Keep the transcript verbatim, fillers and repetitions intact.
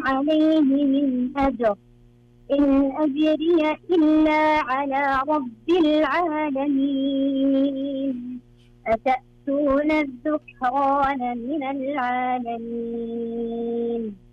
عليه من أجر إن أجري إلا على رب العالمين أتأتون الذكران من العالمين